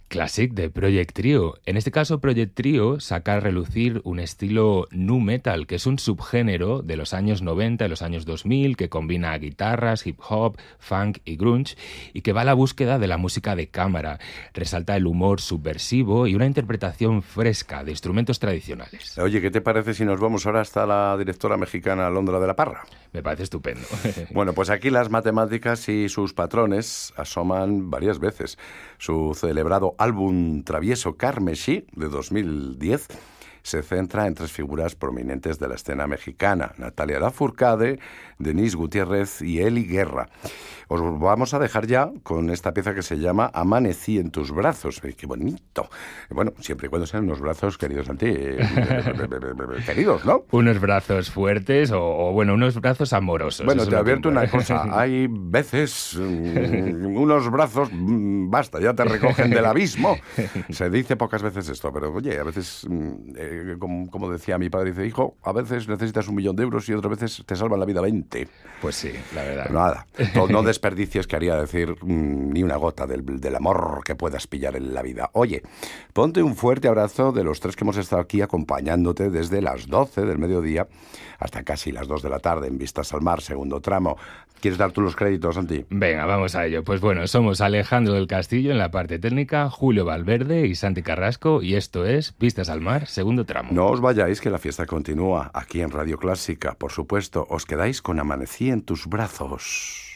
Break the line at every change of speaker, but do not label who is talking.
Classic de Project Trio. En este caso, Project Trio saca a relucir un estilo nu metal, que es un subgénero de los años 90 y los años 2000, que combina guitarras, hip hop, funk y grunge, y que va a la búsqueda de la música de cámara. Resalta el humor subversivo y una interpretación fresca de instrumentos tradicionales.
Oye, ¿qué te parece si nos vamos ahora hasta la directora mexicana Londra de la Parra?
Me parece estupendo.
Bueno, pues aquí las matemáticas y sus patrones asoman varias veces. Su celebrado álbum Travieso Carmesí, de 2010, se centra en tres figuras prominentes de la escena mexicana: Natalia Lafourcade, Denise Gutiérrez y Eli Guerra. Os vamos a dejar ya con esta pieza que se llama Amanecí en tus brazos. ¡Qué bonito! Bueno, siempre y cuando sean unos brazos queridos a ti, queridos, ¿no?
Unos brazos fuertes o unos brazos amorosos.
Bueno,
Eso
te
no
advierto
importa.
una cosa. Hay veces unos brazos, basta, ya te recogen del abismo. Se dice pocas veces esto, pero oye, a veces, como decía mi padre, dice, hijo, a veces necesitas 1.000.000 de euros y otras veces te salvan la vida 20.
Pues sí, la verdad.
Pero nada, no desperdicies, quería decir, ni una gota del amor que puedas pillar en la vida. Oye, ponte un fuerte abrazo de los tres que hemos estado aquí acompañándote desde las 12 del mediodía hasta casi las 2 de la tarde en Vistas al Mar, segundo tramo. ¿Quieres dar tú los créditos, Santi?
Venga, vamos a ello. Pues bueno, somos Alejandro del Castillo en la parte técnica, Julio Valverde y Santi Carrasco, y esto es Vistas al Mar, segundo tramo.
No os vayáis, que la fiesta continúa aquí en Radio Clásica. Por supuesto, os quedáis con Amanecí en tus brazos.